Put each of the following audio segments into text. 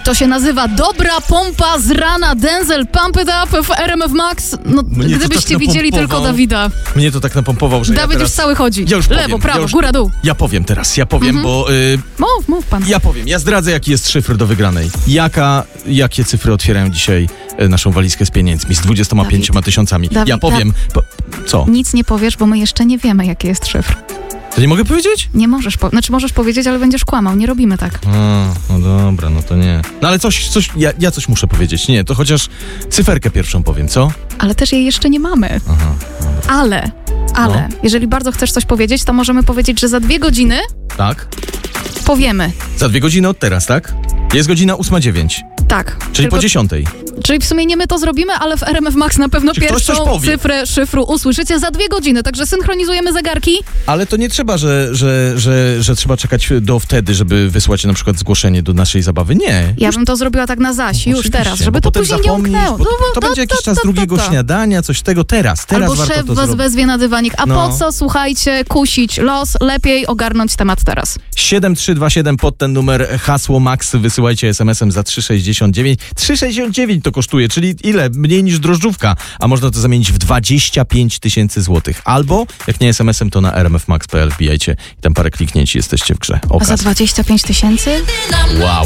to się nazywa Dobra Pompa z rana. Denzel, Pump It Up w RMF Max. No, gdybyście tak widzieli tylko Dawida. Mnie to tak napompował, że Dawid ja teraz... już cały chodzi. Ja już powiem, lewo, prawo, góra, dół. Ja powiem teraz, bo... Mów pan. Ja powiem, ja zdradzę, jaki jest szyfr do wygranej. Jakie cyfry otwierają dzisiaj naszą walizkę z pieniędzmi, z 25 tysiącami. Ja powiem... Co? Nic nie powiesz, bo my jeszcze nie wiemy, jaki jest szyfr. To nie mogę powiedzieć? Nie możesz, możesz powiedzieć, ale będziesz kłamał. Nie robimy tak. No dobra, no to nie. No ale ja coś muszę powiedzieć. Nie, to chociaż cyferkę pierwszą powiem, co? Ale też jej jeszcze nie mamy. Aha, dobra. Ale, jeżeli bardzo chcesz coś powiedzieć, to możemy powiedzieć, że za 2 godziny... Tak? Powiemy. Za 2 godziny od teraz, tak? Jest godzina 8:09. Tak. Czyli po 10. Czyli w sumie nie my to zrobimy, ale w RMF Max na pewno pierwszą cyfrę szyfru usłyszycie za 2 godziny, także synchronizujemy zegarki. Ale to nie trzeba, że trzeba czekać do wtedy, żeby wysłać na przykład zgłoszenie do naszej zabawy. Nie. Ja bym to zrobiła tak na zaś, już teraz, żeby to później nie umknęło. To będzie jakiś czas drugiego śniadania, coś tego teraz Albo warto szef to was zrobić. wezwie na dywanik. A po co, słuchajcie, kusić los? Lepiej ogarnąć temat teraz. 7327 pod ten numer, hasło Max wysyłajcie SMS-em za 3,69. 3,69 to kosztuje, czyli ile? Mniej niż drożdżówka, a można to zamienić w 25 000 złotych. Albo, jak nie SMS-em, to na rmfmax.pl wbijajcie i tam parę kliknięć jesteście w grze. A za 25 000? Wow.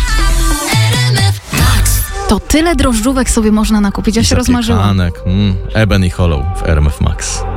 To tyle drożdżówek sobie można nakupić, ja się rozmarzyłam. Eben i Hollow w RMF Max.